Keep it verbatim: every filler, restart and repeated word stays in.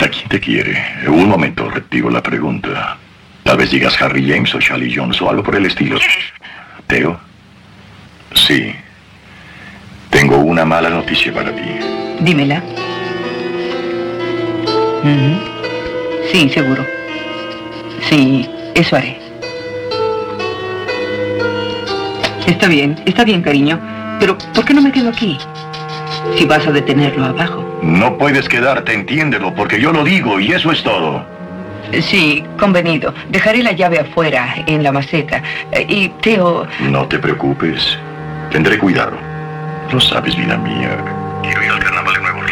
Señorita, ¿quién te quiere? Un momento, retiro la pregunta. Tal vez digas Harry James o Charlie Jones o algo por el estilo. ¿Quién es? ¿Teo? Sí. Tengo una mala noticia para ti. Dímela. Uh-huh. Sí, seguro. Sí, eso haré. Está bien, está bien, cariño. Pero, ¿por qué no me quedo aquí? Si vas a detenerlo abajo. No puedes quedarte, entiéndelo, porque yo lo digo y eso es todo. Sí, convenido. Dejaré la llave afuera, en la maceta. Y, Teo... No te preocupes. Tendré cuidado. Lo sabes, vida mía. Quiero ir al carnaval.